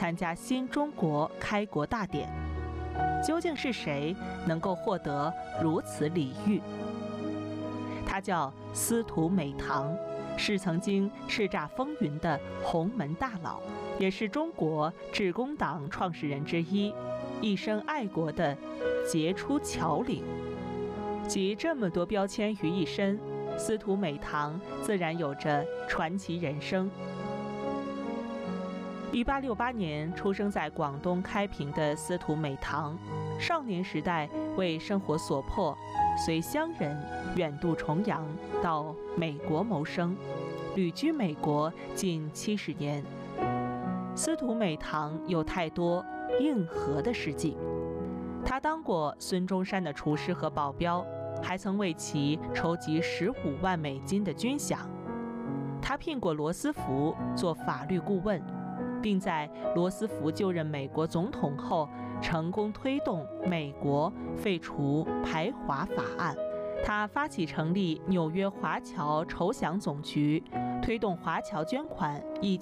参加新中国开国大典。究竟是谁能够获得如此礼遇？他叫司徒美堂，是曾经叱咤风云的洪门大佬，也是中国致公党创始人之一，一生爱国的杰出侨领。集这么多标签于一身，司徒美堂自然有着传奇人生。1868年出生在广东开平的司徒美堂，少年时代为生活所迫，随乡人远渡重洋到美国谋生，旅居美国近70年。司徒美堂有太多硬核的事迹，他当过孙中山的厨师和保镖，还曾为其筹集15万美金的军饷。他聘过罗斯福做法律顾问，并在罗斯福就任美国总统后，成功推动美国废除排华法案。他发起成立纽约华侨筹饷总局，推动华侨捐款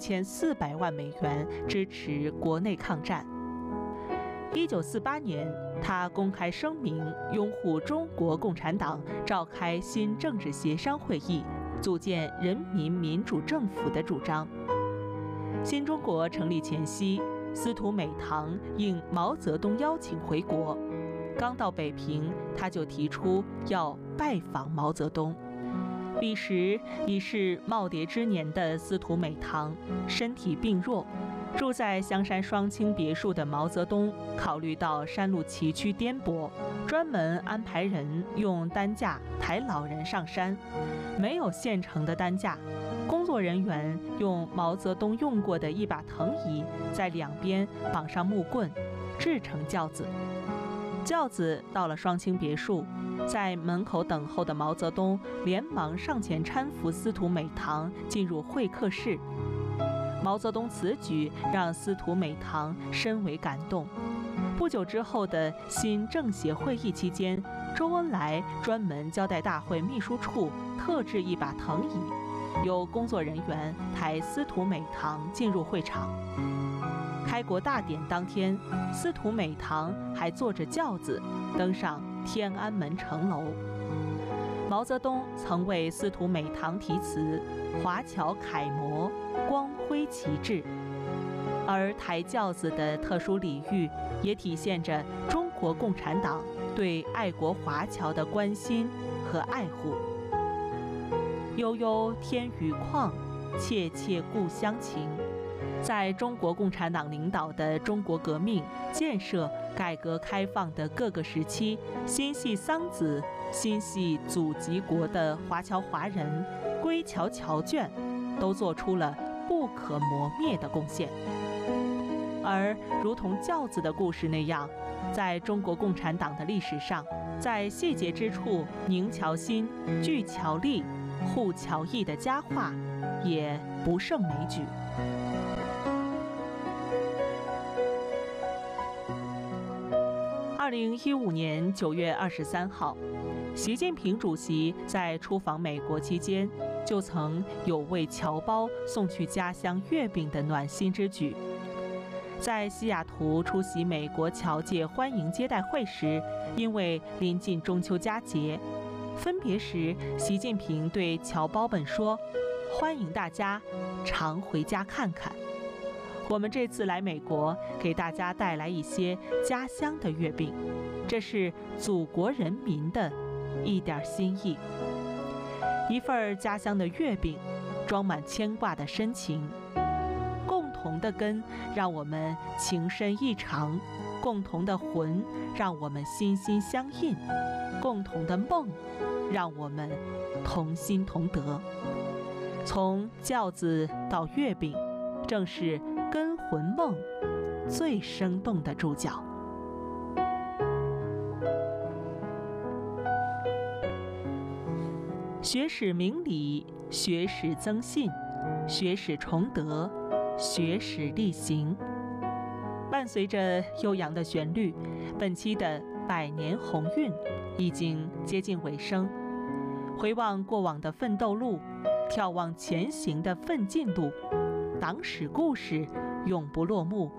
1400万美元，支持国内抗战。1948年，他公开声明拥护中国共产党召开新政治协商会议，组建人民民主政府的主张。新中国成立前夕，司徒美堂应毛泽东邀请回国，刚到北平，他就提出要拜访毛泽东。彼时已是耄耋之年的司徒美堂身体病弱，住在香山双清别墅的毛泽东考虑到山路崎岖颠簸，专门安排人用担架抬老人上山。没有现成的担架，工作人员用毛泽东用过的一把藤椅，在两边绑上木棍，制成轿子。轿子到了双清别墅，在门口等候的毛泽东连忙上前搀扶司徒美堂进入会客室。毛泽东此举让司徒美堂深为感动。不久之后的新政协会议期间，周恩来专门交代大会秘书处特制一把藤椅，由工作人员抬司徒美堂进入会场。开国大典当天，司徒美堂还坐着轿子登上天安门城楼。毛泽东曾为司徒美堂题词“华侨楷模，光辉旗帜”，而抬轿子的特殊礼遇也体现着中国共产党对爱国华侨的关心和爱护。悠悠天宇旷，切切故乡情。在中国共产党领导的中国革命、建设、改革开放的各个时期，心系桑梓、心系祖籍国的华侨华人、归侨侨眷，都做出了不可磨灭的贡献。而如同轿子的故事那样，在中国共产党的历史上，在细节之处凝侨心、聚侨力、护侨义的佳话，也不胜枚举。2015年9月23号，习近平主席在出访美国期间，就曾有为侨胞送去家乡月饼的暖心之举。在西雅图出席美国侨界欢迎接待会时，因为临近中秋佳节，分别时习近平对侨胞们说：“欢迎大家常回家看看。我们这次来美国，给大家带来一些家乡的月饼，这是祖国人民的一点心意。一份家乡的月饼，装满牵挂的深情。共同的根让我们情深意长，共同的魂让我们心心相印，共同的梦让我们同心同德。从轿子到月饼，正是根魂梦最生动的注脚。学史明理，学史增信，学史崇德，学史力行。伴随着悠扬的旋律，本期的百年鸿运已经接近尾声。回望过往的奋斗路，眺望前行的奋进路，党史故事永不落幕，